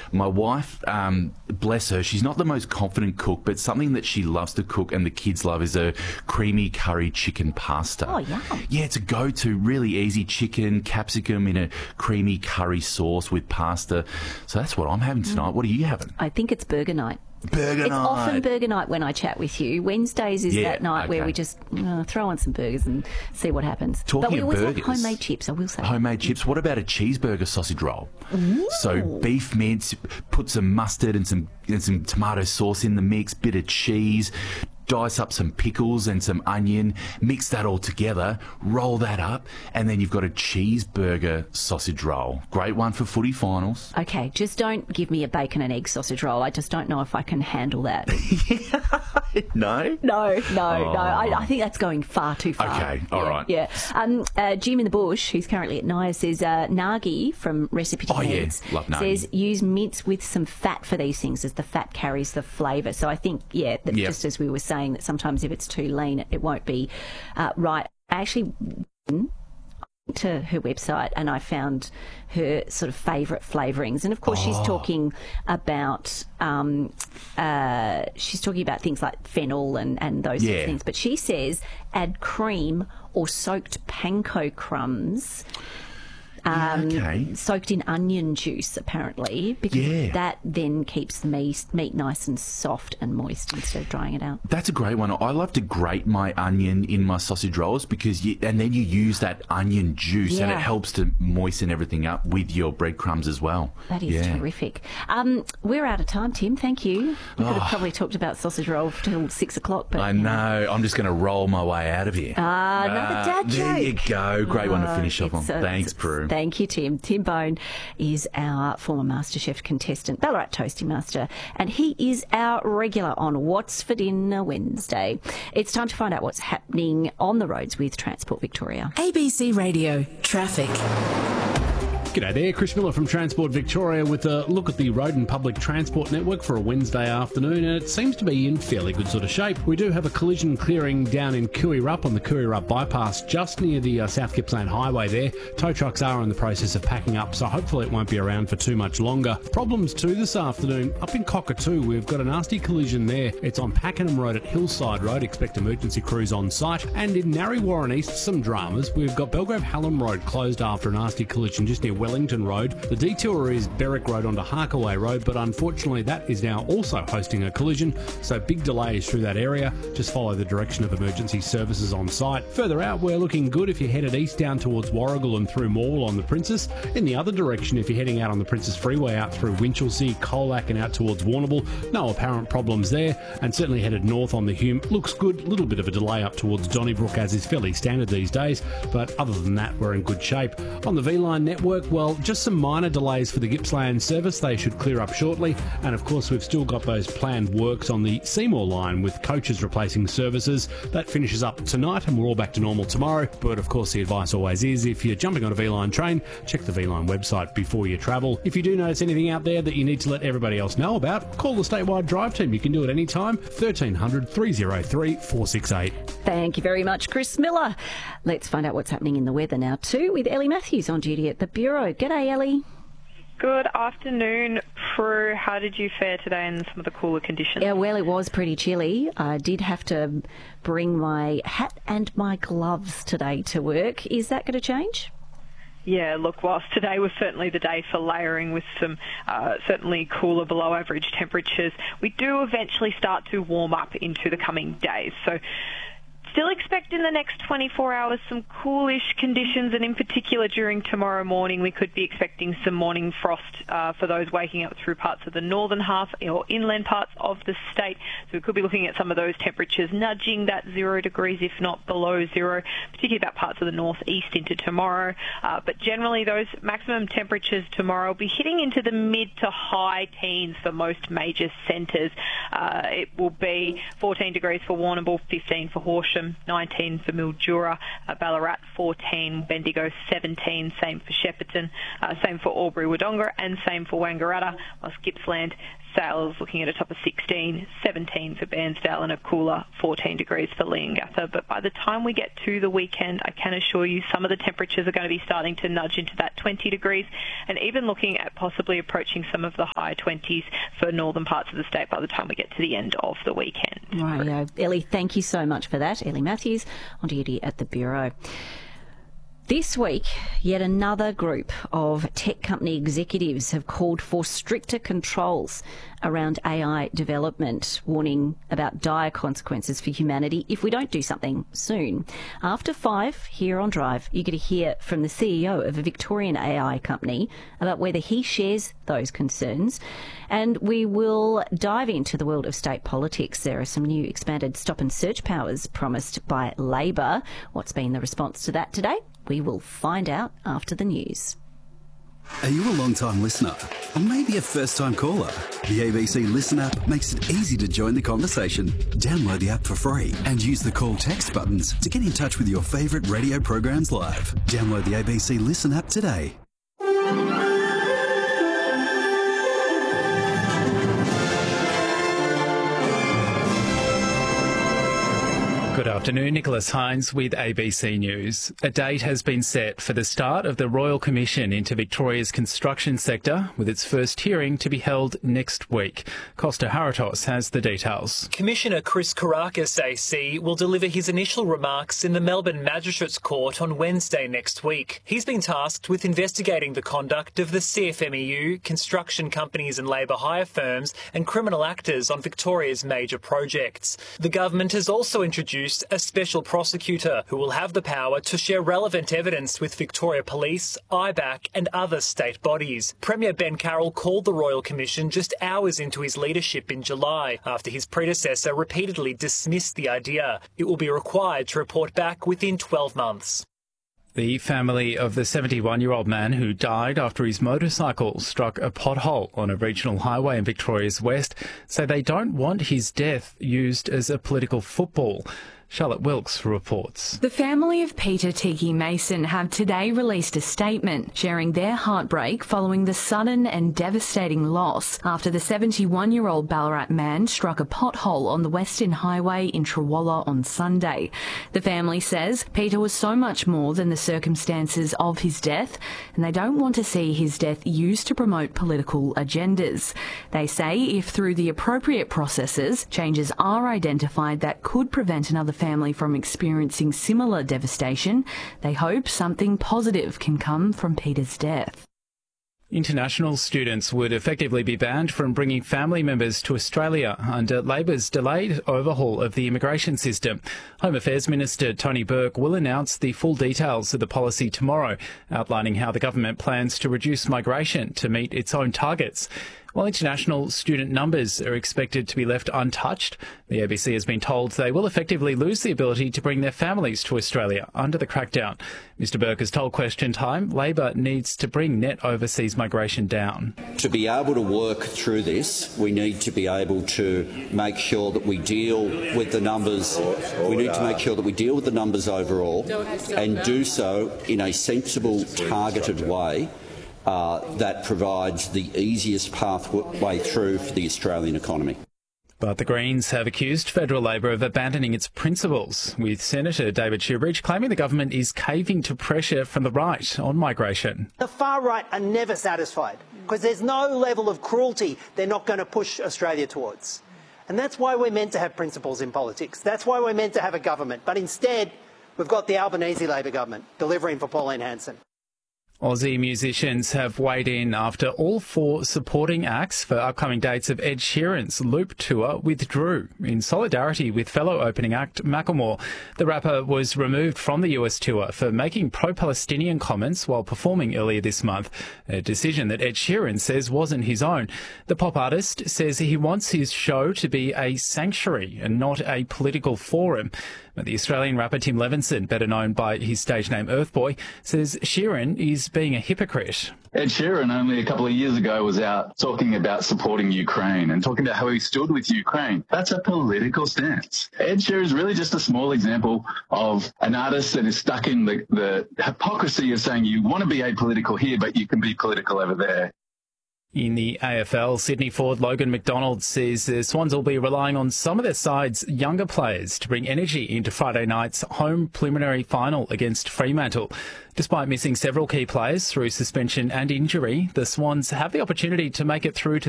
My wife, bless her, she's not the most confident cook, but something that she loves to cook and the kids love is a creamy curry chicken pasta. Oh, yum. Yeah, it's a go-to, really easy chicken, capsicum in a creamy curry sauce with pasta. So that's what I'm having tonight. What are you having? I think it's burger night. Burger It's night. often burger night when I chat with you. Wednesdays is that night where we just throw on some burgers and see what happens. Talking but we of always burgers, have homemade chips, I will say. Homemade chips. What about a cheeseburger sausage roll? Ooh. So beef mince, put some mustard and some tomato sauce in the mix, bit of cheese, dice up some pickles and some onion, mix that all together, roll that up, and then you've got a cheeseburger sausage roll. Great one for footy finals. Okay, just don't give me a bacon and egg sausage roll. I just don't know if I can handle that. No? No. I think that's going far too far. Okay, all right. Yeah. Jim in the bush, who's currently at Naya, says Nagi from Recipe Heads love Nagi. says use mince with some fat for these things, as the fat carries the flavour. So I think, just as we were saying, that sometimes if it's too lean, it won't be right. I actually went to her website and I found her sort of favourite flavourings, and of course she's talking about things like fennel and those sort of things. But she says add cream or soaked panko crumbs. Soaked in onion juice, apparently, because that then keeps the meat nice and soft and moist instead of drying it out. That's a great one. I love to grate my onion in my sausage rolls and then you use that onion juice and it helps to moisten everything up with your breadcrumbs as well. That is terrific. We're out of time, Tim. Thank you. We could have probably talked about sausage roll till 6 o'clock. But I know. I'm just going to roll my way out of here. Another dad joke. There you go. Great one to finish off on. Thanks, Prue. Thank you, Tim. Tim Bone is our former MasterChef contestant, Ballarat Toasting Master, and he is our regular on What's for Dinner Wednesday. It's time to find out what's happening on the roads with Transport Victoria. ABC Radio Traffic. G'day there, Chris Miller from Transport Victoria with a look at the road and public transport network for a Wednesday afternoon, and it seems to be in fairly good sort of shape. We do have a collision clearing down in Cooey-Rupp on the Cooey-Rupp bypass, just near the South Gippsland Highway there. Tow trucks are in the process of packing up, so hopefully it won't be around for too much longer. Problems too this afternoon, up in Cockatoo, we've got a nasty collision there. It's on Pakenham Road at Hillside Road, expect emergency crews on site. And in Narre Warren East, some dramas. We've got Belgrave Hallam Road closed after a nasty collision just near Wellington Road. The detour is Berwick Road onto Harkaway Road, but unfortunately that is now also hosting a collision, so big delays through that area. Just follow the direction of emergency services on site. Further out, we're looking good if you're headed east down towards Warragul and through Morwell on the Princess. In the other direction, if you're heading out on the Princess Freeway out through Winchelsea, Colac and out towards Warrnambool, no apparent problems there. And certainly headed north on the Hume, looks good. A little bit of a delay up towards Donnybrook, as is fairly standard these days, but other than that, we're in good shape. On the V-Line network, well, just some minor delays for the Gippsland service. They should clear up shortly. And of course, we've still got those planned works on the Seymour line with coaches replacing services. That finishes up tonight and we're all back to normal tomorrow. But of course, the advice always is, if you're jumping on a V-Line train, check the V-Line website before you travel. If you do notice anything out there that you need to let everybody else know about, call the statewide drive team. You can do it anytime. 1300 303 468. Thank you very much, Chris Miller. Let's find out what's happening in the weather now too with Ellie Matthews on duty at the Bureau. G'day, Ellie. Good afternoon, Prue. How did you fare today in some of the cooler conditions? Yeah, well, it was pretty chilly. I did have to bring my hat and my gloves today to work. Is that going to change? Yeah, look, whilst today was certainly the day for layering with some certainly cooler below average temperatures, we do eventually start to warm up into the coming days. So still expect in the next 24 hours some coolish conditions, and in particular during tomorrow morning we could be expecting some morning frost for those waking up through parts of the northern half or inland parts of the state. So we could be looking at some of those temperatures nudging that 0 degrees, if not below zero, particularly about parts of the northeast into tomorrow. But generally those maximum temperatures tomorrow will be hitting into the mid to high teens for most major centres. It will be 14 degrees for Warrnambool, 15 for Horsham, 19 for Mildura, Ballarat 14, Bendigo 17, same for Shepparton, same for Albury Wodonga, and same for Wangaratta, whilst Gippsland Sale is looking at a top of 16, 17 for Bairnsdale, and a cooler 14 degrees for Leongatha. But by the time we get to the weekend, I can assure you some of the temperatures are going to be starting to nudge into that 20 degrees, and even looking at possibly approaching some of the high 20s for northern parts of the state by the time we get to the end of the weekend. Right, Ellie, thank you so much for that. Ellie Matthews on duty at the Bureau. This week, yet another group of tech company executives have called for stricter controls around AI development, warning about dire consequences for humanity if we don't do something soon. After 5 here on Drive, you're going to hear from the CEO of a Victorian AI company about whether he shares those concerns. And we will dive into the world of state politics. There are some new expanded stop and search powers promised by Labor. What's been the response to that today? We will find out after the news. Are you a long-time listener? Or maybe a first-time caller? The ABC Listen app makes it easy to join the conversation. Download the app for free and use the call text buttons to get in touch with your favourite radio programs live. Download the ABC Listen app today. Good afternoon, Nicholas Hines with ABC News. A date has been set for the start of the Royal Commission into Victoria's construction sector, with its first hearing to be held next week. Costa Haratos has the details. Commissioner Chris Kourakis AC will deliver his initial remarks in the Melbourne Magistrates Court on Wednesday next week. He's been tasked with investigating the conduct of the CFMEU, construction companies and labour hire firms and criminal actors on Victoria's major projects. The government has also introduced a special prosecutor who will have the power to share relevant evidence with Victoria Police, IBAC and other state bodies. Premier Ben Carroll called the Royal Commission just hours into his leadership in July, after his predecessor repeatedly dismissed the idea. It will be required to report back within 12 months. The family of the 71-year-old man who died after his motorcycle struck a pothole on a regional highway in Victoria's West say they don't want his death used as a political football. Charlotte Wilkes reports. The family of Peter Tiki Mason have today released a statement sharing their heartbreak following the sudden and devastating loss after the 71-year-old Ballarat man struck a pothole on the Western Highway in Trawalla on Sunday. The family says Peter was so much more than the circumstances of his death, and they don't want to see his death used to promote political agendas. They say if through the appropriate processes, changes are identified that could prevent another family from experiencing similar devastation, they hope something positive can come from Peter's death. International students would effectively be banned from bringing family members to Australia under Labor's delayed overhaul of the immigration system. Home Affairs Minister Tony Burke will announce the full details of the policy tomorrow, outlining how the government plans to reduce migration to meet its own targets. While international student numbers are expected to be left untouched, the ABC has been told they will effectively lose the ability to bring their families to Australia under the crackdown. Mr Burke has told Question Time Labor needs to bring net overseas migration down. To be able to work through this, we need to be able to make sure that we deal with the numbers. We need to make sure that we deal with the numbers overall and do so in a sensible, targeted way. That provides the easiest pathway through for the Australian economy. But the Greens have accused federal Labor of abandoning its principles, with Senator David Shoebridge claiming the government is caving to pressure from the right on migration. The far right are never satisfied because there's no level of cruelty they're not going to push Australia towards. And that's why we're meant to have principles in politics. That's why we're meant to have a government. But instead, we've got the Albanese Labor government delivering for Pauline Hanson. Aussie musicians have weighed in after all 4 supporting acts for upcoming dates of Ed Sheeran's Loop tour withdrew in solidarity with fellow opening act Macklemore. The rapper was removed from the US tour for making pro-Palestinian comments while performing earlier this month, a decision that Ed Sheeran says wasn't his own. The pop artist says he wants his show to be a sanctuary and not a political forum. But the Australian rapper Tim Levinson, better known by his stage name Earthboy, says Sheeran is being a hypocrite. Ed Sheeran only a couple of years ago was out talking about supporting Ukraine and talking about how he stood with Ukraine. That's a political stance. Ed Sheeran is really just a small example of an artist that is stuck in the hypocrisy of saying you want to be apolitical here, but you can be political over there. In the AFL, Sydney forward Logan McDonald says the Swans will be relying on some of their side's younger players to bring energy into Friday night's home preliminary final against Fremantle. Despite missing several key players through suspension and injury, the Swans have the opportunity to make it through to